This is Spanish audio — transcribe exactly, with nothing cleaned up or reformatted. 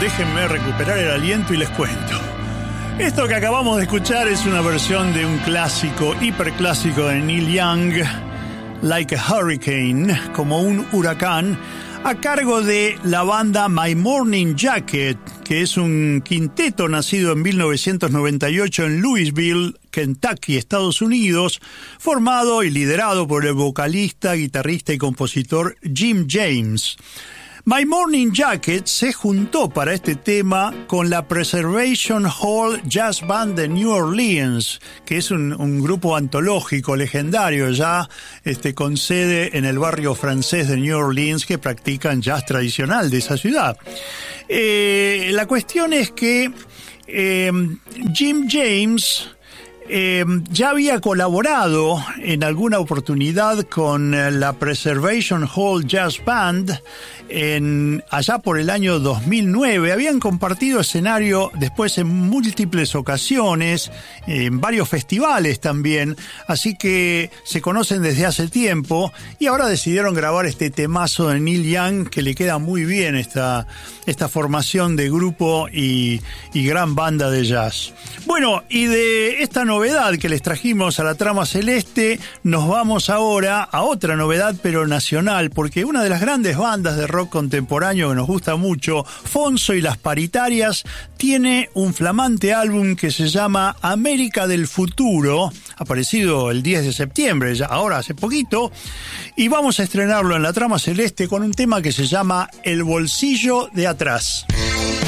déjenme recuperar el aliento y les cuento. Esto que acabamos de escuchar es una versión de un clásico, hiperclásico de Neil Young, Like a Hurricane, como un huracán, a cargo de la banda My Morning Jacket, que es un quinteto nacido en mil novecientos noventa y ocho en Louisville, Kentucky, Estados Unidos, formado y liderado por el vocalista, guitarrista y compositor Jim James. My Morning Jacket se juntó para este tema con la Preservation Hall Jazz Band de New Orleans, que es un, un grupo antológico legendario ya, este, con sede en el barrio francés de New Orleans, que practican jazz tradicional de esa ciudad. Eh, la cuestión es que eh, Jim James Eh, ya había colaborado en alguna oportunidad con eh, la Preservation Hall Jazz Band en, allá por el año dos mil nueve. Habían compartido escenario después en múltiples ocasiones, en varios festivales también, así que se conocen desde hace tiempo y ahora decidieron grabar este temazo de Neil Young, que le queda muy bien esta, esta formación de grupo y, y gran banda de jazz. Bueno, y de esta novedad que les trajimos a la trama celeste, nos vamos ahora a otra novedad, pero nacional, porque una de las grandes bandas de rock contemporáneo que nos gusta mucho, Fonso y las Paritarias, tiene un flamante álbum que se llama América del Futuro, aparecido el diez de septiembre, ya ahora hace poquito, y vamos a estrenarlo en la trama celeste con un tema que se llama El Bolsillo de Atrás.